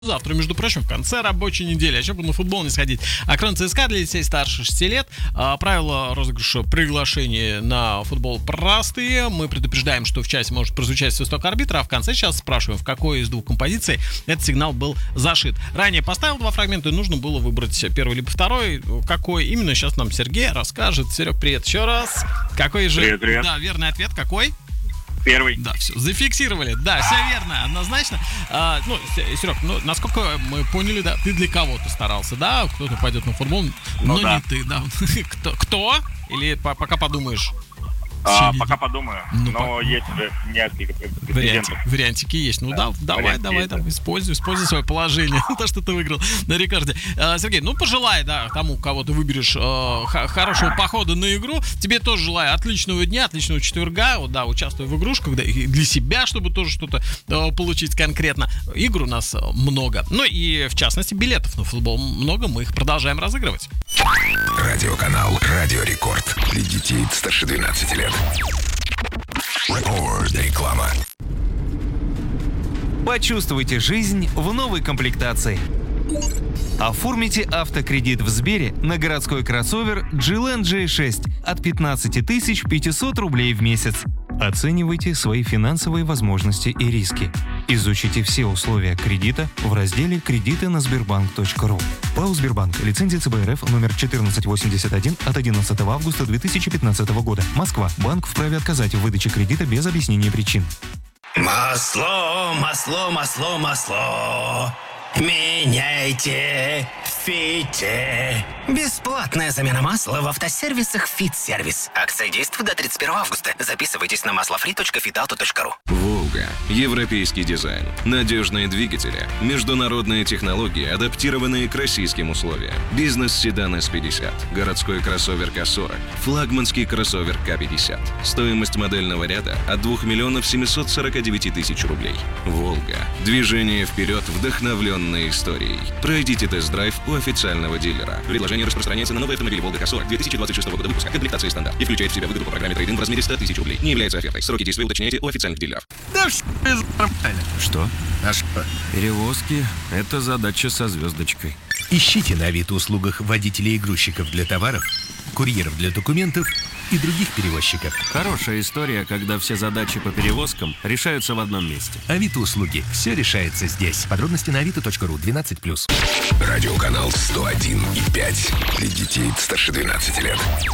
Завтра, между прочим, в конце рабочей недели. А что бы на футбол не сходить? Акрон ЦСКА для детей старше 6 лет. Правила розыгрыша приглашения на футбол простые. Мы предупреждаем, что в часе может прозвучать свисток арбитра, а в конце сейчас спрашиваем, в какой из двух композиций этот сигнал был зашит. Ранее поставил два фрагмента, и нужно было выбрать первый либо второй. Какой именно, сейчас нам Сергей расскажет. Серег, привет еще раз. Какой же... Привет. Да, верный ответ какой? Первый. Да, все, зафиксировали. Да, все верно, однозначно. Серег, насколько мы поняли, да, ты для кого-то старался, да? Кто-то пойдет на футбол, но да. не ты, да. Кто? Или пока подумаешь? Пока подумаю, но есть уже несколько претендентов. Вариантики есть. Давай, используй свое положение, то, что ты выиграл на рекорде. Сергей, пожелай, да, тому, кого ты выберешь, хорошего похода на игру. Тебе тоже желаю отличного дня, отличного четверга. Да, участвуй в игрушках, да, и для себя, чтобы тоже что-то получить конкретно. Игр у нас много. И, в частности, билетов на футбол много. Мы их продолжаем разыгрывать. Радиоканал «Радио Рекорд». Для детей старше 12 лет. Реклама. Почувствуйте жизнь в новой комплектации. Оформите автокредит в Сбере на городской кроссовер GLN J6 от 15 500 рублей в месяц. Оценивайте свои финансовые возможности и риски. Изучите все условия кредита в разделе «Кредиты на Сбербанк.ру». ПАО «Сбербанк». Лицензия ЦБ РФ номер 1481 от 11 августа 2015 года. Москва. Банк вправе отказать в выдаче кредита без объяснения причин. Масло. Меняйте в Фите. Бесплатная замена масла в автосервисах «Фит-сервис». Акция действует до 31 августа. Записывайтесь на maslofree.fitauto.ru. «Волга». Европейский дизайн. Надежные двигатели. Международные технологии, адаптированные к российским условиям. Бизнес-седан S50. Городской кроссовер К40. Флагманский кроссовер К50. Стоимость модельного ряда от 2 749 000 рублей. «Волга». Движение вперед, вдохновленной историей. Пройдите тест-драйв у официального дилера. Предложение распространяется на новые автомобили «Волга К40» 2026 года выпуска. Комплектация стандарт. И включает в себя выгоду по программе трейд-ин в размере 100 000 рублей. Не является офертой. Сроки действия уточняйте у официальных дилеров. Да все нормально. Что? А что? Перевозки – это задача со звездочкой. Ищите на Авито-услугах водителей и грузчиков для товаров, курьеров для документов и других перевозчиков. Хорошая история, когда все задачи по перевозкам решаются в одном месте. Авито-услуги. Все решается здесь. Подробности на avito.ru 12+. Радиоканал 101,5. Для детей старше 12 лет.